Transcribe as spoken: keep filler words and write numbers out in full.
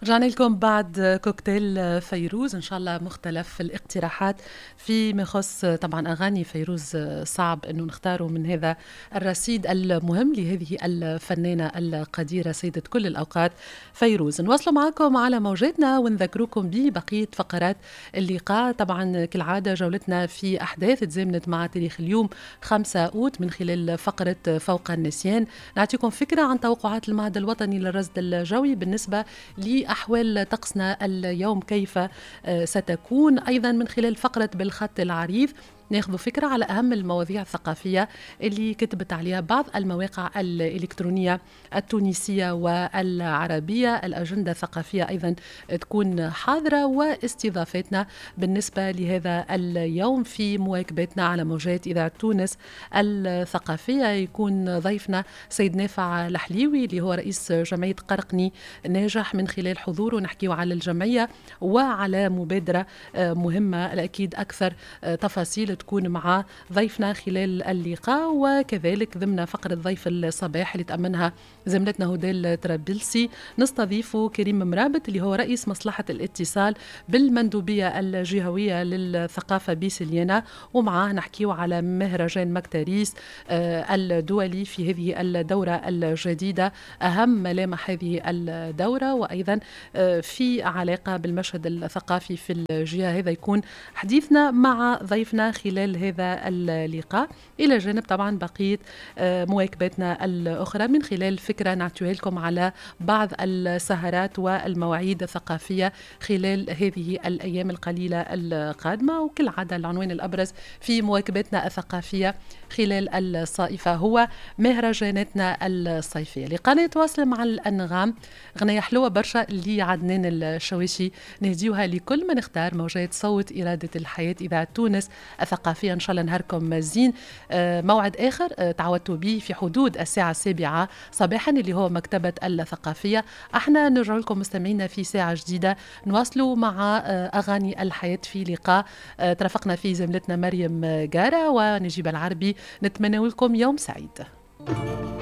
رجعنا لكم بعد كوكتيل فيروز، إن شاء الله مختلف الاقتراحات فيما يخص طبعا أغاني فيروز. صعب أنه نختاروا من هذا الرصيد المهم لهذه الفنانة القديرة سيدة كل الأوقات فيروز. نواصلوا معكم على موجاتنا ونذكركم ببقية فقرات اللقاء. طبعا كالعادة جولتنا في أحداث تزامنت مع تاريخ اليوم خمسة أوت من خلال فقرة فوق النسيان. نعطيكم فكرة عن توقعات المعهد الوطني للرصد الجوي بالنسبة لأحوال طقسنا اليوم كيف ستكون، أيضا من خلال فقرة بالخط العريض ناخذ فكرة على أهم المواضيع الثقافية اللي كتبت عليها بعض المواقع الإلكترونية التونسية والعربية. الأجندة الثقافية أيضا تكون حاضرة، واستضافتنا بالنسبة لهذا اليوم في مواكبتنا على موجات إذاعة تونس الثقافية يكون ضيفنا سيد نافع الحليوي اللي هو رئيس جمعية قرقني ناجح، من خلال حضوره نحكيه على الجمعية وعلى مبادرة مهمة. الأكيد أكثر تفاصيل تكون مع ضيفنا خلال اللقاء، وكذلك ضمن فقرة ضيف الصباح اللي تأمنها زميلتنا هدال ترابلسي نستضيفه كريم مرابط اللي هو رئيس مصلحة الاتصال بالمندوبية الجهوية للثقافة بسليانة، ومعاه نحكيه على مهرجان مكتاريس الدولي في هذه الدورة الجديدة، أهم ملامح هذه الدورة، وأيضا في علاقة بالمشهد الثقافي في الجهة. هذا يكون حديثنا مع ضيفنا خلال هذا اللقاء، إلى جانب طبعا بقية مواكباتنا الأخرى من خلال فكرة نعطيها لكم على بعض السهرات والمواعيد الثقافية خلال هذه الأيام القليلة القادمة. وكالعادة العنوان الأبرز في مواكباتنا الثقافية خلال الصائفة هو مهرجاناتنا الصيفية. لقاءنا يتواصل مع الأنغام، غنية حلوة برشا اللي عدنان الشواشي نهديوها لكل من اختار موجات صوت إرادة الحياة إذاعة تونس الثقافية. إن شاء الله نهاركم زين. آه موعد آخر آه تعودتوا به في حدود الساعة السابعة صباحا اللي هو مكتبة الثقافية. احنا نرجع لكم مستمعينا في ساعة جديدة نواصلوا مع آه أغاني الحياة في لقاء آه ترافقنا فيه زميلتنا مريم جارة ونجيب العربي. نتمنى لكم يوم سعيد.